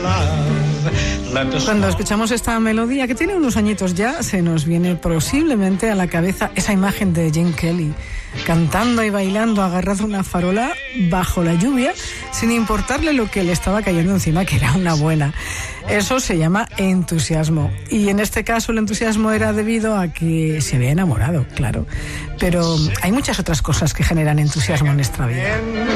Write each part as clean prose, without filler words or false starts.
Cuando escuchamos esta melodía, que tiene unos añitos ya, se nos viene posiblemente a la cabeza esa imagen de Gene Kelly cantando y bailando agarrado a una farola bajo la lluvia, sin importarle lo que le estaba cayendo encima, que era una buena. Eso se llama entusiasmo. Y en este caso el entusiasmo era debido a que se había enamorado, claro. Pero hay muchas otras cosas que generan entusiasmo en nuestra vida.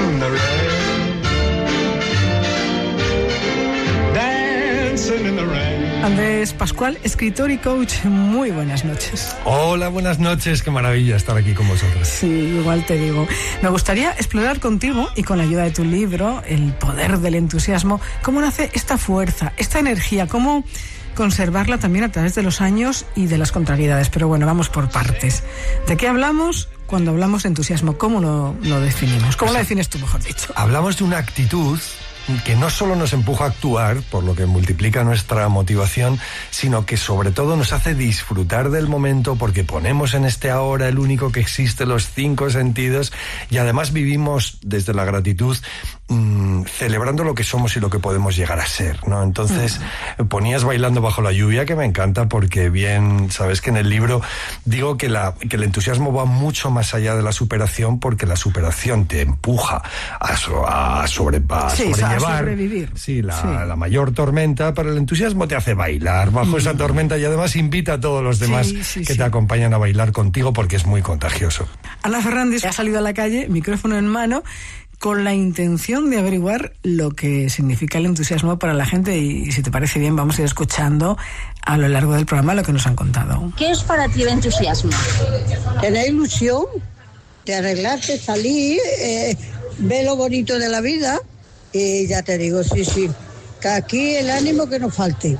Andrés Pascual, escritor y coach, muy buenas noches. Hola, buenas noches, qué maravilla estar aquí con vosotros. Sí, igual te digo. Me gustaría explorar contigo y con la ayuda de tu libro, El poder del entusiasmo, cómo nace esta fuerza, esta energía, cómo conservarla también a través de los años y de las contrariedades. Pero bueno, vamos por partes. ¿De qué hablamos cuando hablamos de entusiasmo? ¿Cómo lo definimos? ¿Cómo lo defines tú, mejor dicho? Hablamos de una actitud que no solo nos empuja a actuar, por lo que multiplica nuestra motivación, sino que sobre todo nos hace disfrutar del momento, porque ponemos en este ahora el único que existe, los 5 sentidos, y además vivimos desde la gratitud, celebrando lo que somos y lo que podemos llegar a ser, ¿no? Entonces, ponías Bailando bajo la lluvia, que me encanta, porque bien, sabes que en el libro digo que el entusiasmo va mucho más allá de la superación, porque la superación te empuja a sobrevivir. Sí, la mayor tormenta, pero el entusiasmo te hace bailar bajo esa tormenta y además invita a todos los demás que te acompañan a bailar contigo, porque es muy contagioso. Ana Fernández ha salido a la calle, micrófono en mano, con la intención de averiguar lo que significa el entusiasmo para la gente, y si te parece bien vamos a ir escuchando a lo largo del programa lo que nos han contado. ¿Qué es para ti el entusiasmo? Tener ilusión de arreglarte, salir, ver lo bonito de la vida, y ya te digo, sí, que aquí el ánimo que nos falte.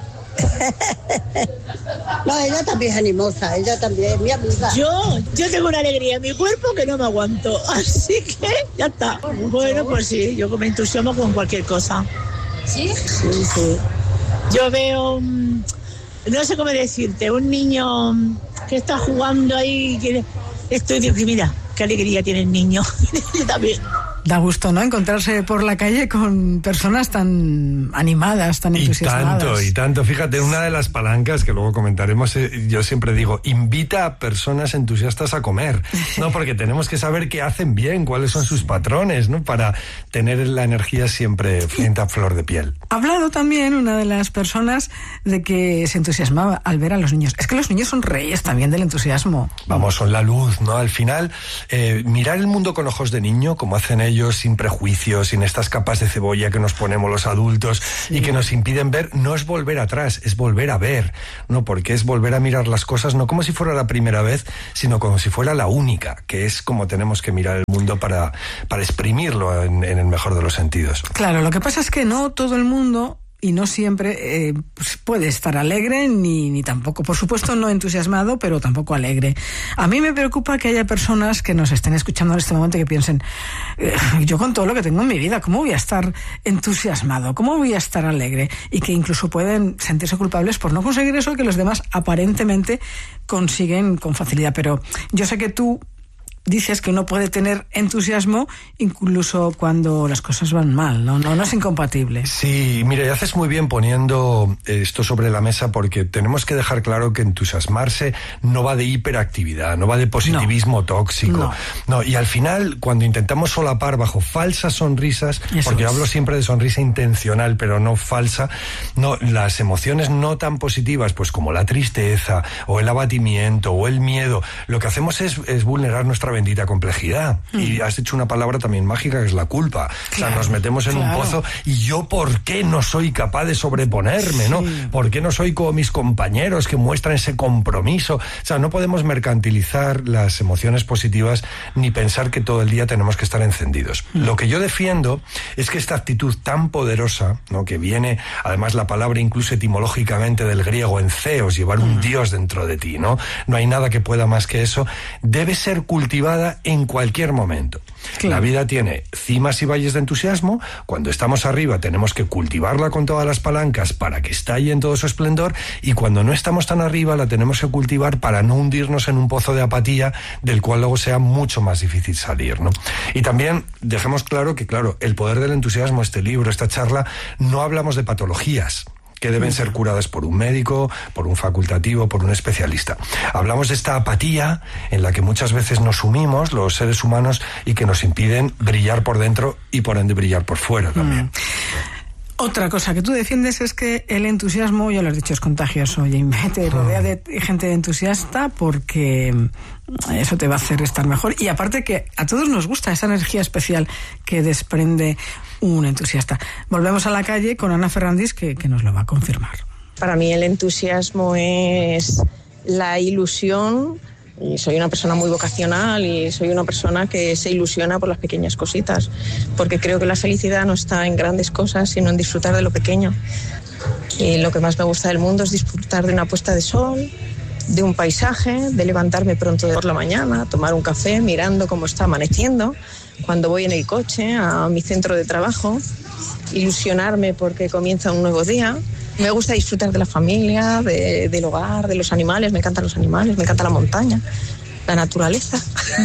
No, ella también es animosa, ella también es mi amiga. Yo tengo una alegría en mi cuerpo que no me aguanto, así que ya está. Bueno, pues sí, yo me entusiasmo con cualquier cosa. ¿Sí? Sí. Yo veo, no sé cómo decirte, un niño que está jugando ahí, digo, mira, qué alegría tiene el niño. Yo también. Da gusto, ¿no?, encontrarse por la calle con personas tan animadas, tan entusiasmadas. Y tanto. Fíjate, una de las palancas que luego comentaremos, yo siempre digo, invita a personas entusiastas a comer, ¿no? Porque tenemos que saber qué hacen bien, cuáles son sus patrones, ¿no? Para tener la energía siempre frente a flor de piel. Ha hablado también una de las personas de que se entusiasmaba al ver a los niños. Es que los niños son reyes también del entusiasmo. Vamos, son la luz, ¿no? Al final, mirar el mundo con ojos de niño, como hacen ellos, sin prejuicios, sin estas capas de cebolla que nos ponemos los adultos y que nos impiden ver, no es volver atrás, es volver a ver, ¿no? Porque es volver a mirar las cosas no como si fuera la primera vez, sino como si fuera la única, que es como tenemos que mirar el mundo para exprimirlo en el mejor de los sentidos. Claro, lo que pasa es que no todo el mundo y no siempre pues puede estar alegre ni tampoco, por supuesto, no entusiasmado, pero tampoco alegre. A mí me preocupa que haya personas que nos estén escuchando en este momento y que piensen, yo con todo lo que tengo en mi vida, ¿cómo voy a estar entusiasmado? ¿Cómo voy a estar alegre? Y que incluso pueden sentirse culpables por no conseguir eso que los demás aparentemente consiguen con facilidad. Pero yo sé que tú dices que uno puede tener entusiasmo incluso cuando las cosas van mal, ¿no? No es incompatible. Sí, mira, y haces muy bien poniendo esto sobre la mesa, porque tenemos que dejar claro que entusiasmarse no va de hiperactividad, no va de positivismo tóxico. No, y al final, cuando intentamos solapar bajo falsas sonrisas, porque yo hablo siempre de sonrisa intencional, pero no falsa, no, las emociones no tan positivas, pues como la tristeza, o el abatimiento, o el miedo, lo que hacemos es vulnerar nuestra bendita complejidad. Y has dicho una palabra también mágica, que es la culpa. Claro, o sea, nos metemos en un pozo, y yo, ¿por qué no soy capaz de sobreponerme, no? ¿Por qué no soy como mis compañeros que muestran ese compromiso? O sea, no podemos mercantilizar las emociones positivas ni pensar que todo el día tenemos que estar encendidos. Lo que yo defiendo es que esta actitud tan poderosa, ¿no?, que viene, además la palabra incluso etimológicamente del griego enceos, llevar un dios dentro de ti, ¿no? No hay nada que pueda más que eso, debe ser cultivada cultivada en cualquier momento. Claro. La vida tiene cimas y valles de entusiasmo. Cuando estamos arriba tenemos que cultivarla con todas las palancas para que estalle en todo su esplendor, y cuando no estamos tan arriba la tenemos que cultivar para no hundirnos en un pozo de apatía del cual luego sea mucho más difícil salir, ¿no? Y también dejemos claro que, claro, el poder del entusiasmo, este libro, esta charla, no hablamos de patologías que deben ser curadas por un médico, por un facultativo, por un especialista. Hablamos de esta apatía en la que muchas veces nos sumimos los seres humanos y que nos impiden brillar por dentro y por ende brillar por fuera también. Otra cosa que tú defiendes es que el entusiasmo, ya lo has dicho, es contagioso, y te rodea de gente entusiasta porque eso te va a hacer estar mejor. Y aparte que a todos nos gusta esa energía especial que desprende un entusiasta. Volvemos a la calle con Ana Ferrandis, que nos lo va a confirmar. Para mí el entusiasmo es la ilusión. Y soy una persona muy vocacional y soy una persona que se ilusiona por las pequeñas cositas, porque creo que la felicidad no está en grandes cosas, sino en disfrutar de lo pequeño. Y lo que más me gusta del mundo es disfrutar de una puesta de sol, de un paisaje, de levantarme pronto por la mañana, tomar un café mirando cómo está amaneciendo, cuando voy en el coche a mi centro de trabajo, ilusionarme porque comienza un nuevo día. Me gusta disfrutar de la familia, del hogar, de los animales. Me encantan los animales, me encanta la montaña, la naturaleza.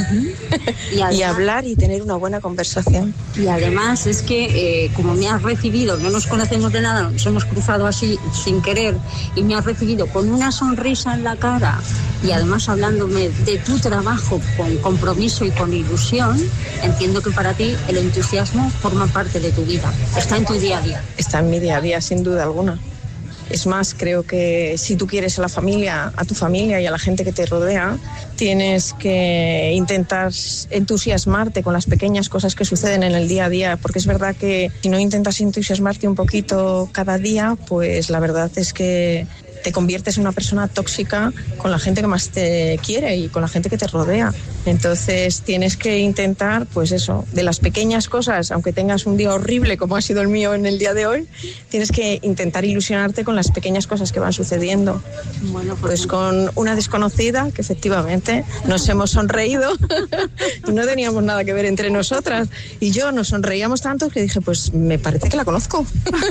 Y, además, y hablar y tener una buena conversación. Y además es que como me has recibido, no nos conocemos de nada, nos hemos cruzado así sin querer, y me has recibido con una sonrisa en la cara y además hablándome de tu trabajo con compromiso y con ilusión, entiendo que para ti el entusiasmo forma parte de tu vida, está en tu día a día. Está en mi día a día, sin duda alguna. Es más, creo que si tú quieres a la familia, a tu familia y a la gente que te rodea, tienes que intentar entusiasmarte con las pequeñas cosas que suceden en el día a día, porque es verdad que si no intentas entusiasmarte un poquito cada día, pues la verdad es que te conviertes en una persona tóxica con la gente que más te quiere y con la gente que te rodea. Entonces tienes que intentar, pues eso, de las pequeñas cosas, aunque tengas un día horrible como ha sido el mío en el día de hoy, tienes que intentar ilusionarte con las pequeñas cosas que van sucediendo. Bueno, pues con una desconocida que efectivamente nos hemos sonreído y no teníamos nada que ver entre nosotras, y yo nos sonreíamos tanto que dije, pues me parece que la conozco.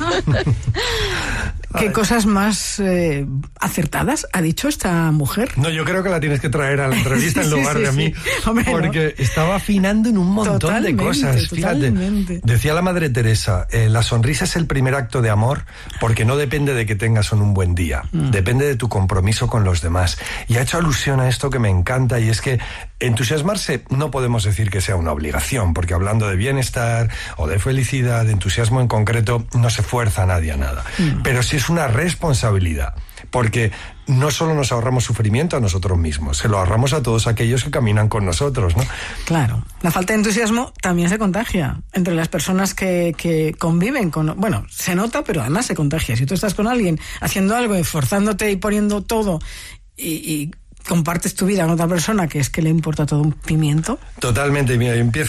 ¿Qué cosas más acertadas ha dicho esta mujer? No, yo creo que la tienes que traer a la entrevista en lugar de a mí. Hombre, porque estaba afinando en un montón de cosas. Fíjate, decía la Madre Teresa, la sonrisa es el primer acto de amor porque no depende de que tengas un buen día, depende de tu compromiso con los demás. Y ha hecho alusión a esto que me encanta, y es que entusiasmarse no podemos decir que sea una obligación, porque hablando de bienestar o de felicidad, de entusiasmo en concreto, no se fuerza a nadie a nada. Pero sí es una responsabilidad, porque no solo nos ahorramos sufrimiento a nosotros mismos, se lo ahorramos a todos aquellos que caminan con nosotros, ¿no? Claro. La falta de entusiasmo también se contagia entre las personas que conviven con... Bueno, se nota, pero además se contagia. Si tú estás con alguien haciendo algo, esforzándote y poniendo todo y compartes tu vida con otra persona que es que le importa todo un pimiento. Totalmente. Mira, empieza